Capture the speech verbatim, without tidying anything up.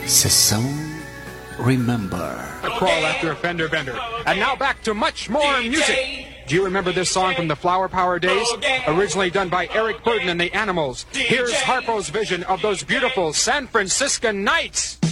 Sessão Remember. A crawl after a fender bender. And now back to much more music. Do you remember this song from the Flower Power days? Originally done by Eric Burden and the Animals. Here's Harpo's vision of those beautiful San Franciscan nights.